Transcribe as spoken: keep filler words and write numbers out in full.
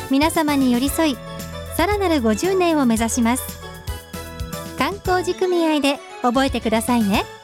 皆様に寄り添い、さらなるごじゅうねんを目指します。観光地組合で覚えてくださいね。